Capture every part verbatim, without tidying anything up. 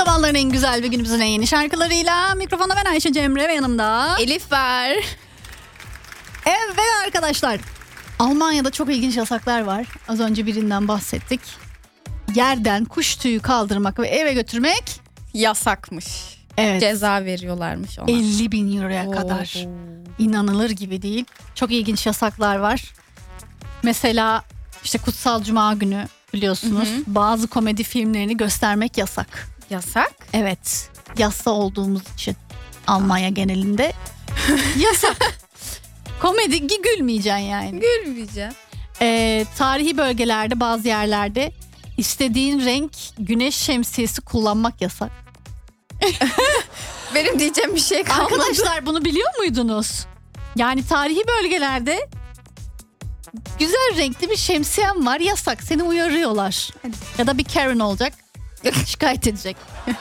Sabahların en güzel ve günümüzün en yeni şarkılarıyla mikrofonda ben Ayşe Cemre ve yanımda Elif var. Evet arkadaşlar, Almanya'da çok ilginç yasaklar var. Az önce birinden bahsettik. Yerden kuş tüyü kaldırmak ve eve götürmek Yasakmış. evet, Ceza veriyorlarmış ona. elli bin euroya kadar. Oo. İnanılır gibi değil. Çok ilginç yasaklar var. Mesela işte Kutsal Cuma günü biliyorsunuz, Hı hı. bazı komedi filmlerini göstermek yasak. Yasak? Evet, yassa olduğumuz için Almanya genelinde yasak. Komedi gülmeyeceksin yani. Gülmeyeceğim. Ee, tarihi bölgelerde, bazı yerlerde istediğin renk güneş şemsiyesi kullanmak yasak. Benim diyeceğim bir şey kalmadı. Arkadaşlar bunu biliyor muydunuz? Yani tarihi bölgelerde güzel renkli bir şemsiyem var, yasak. Seni uyarıyorlar. Ya da bir Karen olacak, şikayet edecek.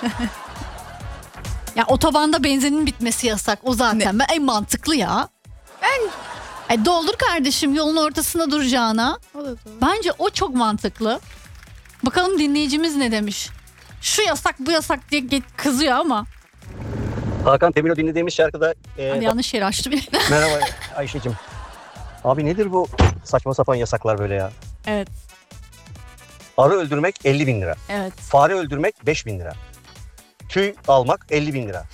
Ya otobanda benzinin bitmesi yasak. O zaten ben, en mantıklı ya. Ben... E, doldur kardeşim yolun ortasında duracağına. O da doğru. Bence o çok mantıklı. Bakalım dinleyicimiz ne demiş? Şu yasak bu yasak diye ge- kızıyor ama. Hakan Temir'o dinlediğimiz şarkıda e, Hadi yanlış yere açtım. merhaba Ayşe'cim. Abi nedir bu saçma sapan yasaklar böyle ya? Evet, Arı öldürmek elli bin lira. evet. Fare öldürmek beş bin lira. Tüy almak elli bin lira.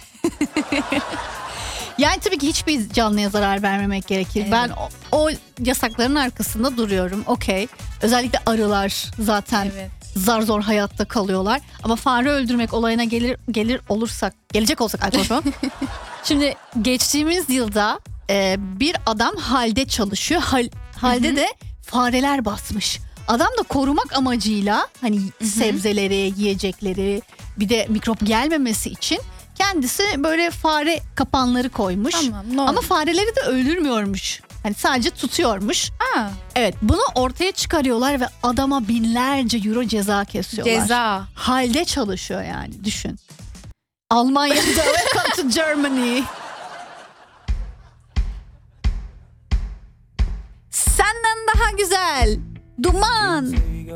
Yani tabii ki hiçbir canlıya zarar vermemek gerekir. Evet. Ben o, o yasakların arkasında duruyorum. Okey. Özellikle arılar zaten Evet. zar zor hayatta kalıyorlar. Ama fare öldürmek olayına gelir gelir olursak, gelecek olsak arkadaşlar. Şimdi geçtiğimiz yılda e, bir adam halde çalışıyor. Hal, halde Hı hı. de fareler basmış. Adam da korumak amacıyla hani sebzeleri, yiyecekleri, bir de mikrop gelmemesi için kendisi böyle fare kapanları koymuş. Tamam, ne oldu? Ama fareleri de öldürmüyormuş. Hani sadece tutuyormuş. Aa, Evet, bunu ortaya çıkarıyorlar ve adama binlerce euro ceza kesiyorlar. ceza. Halde çalışıyor yani, düşün. Almanya'da welcome to Germany. Senden daha güzel. Duman.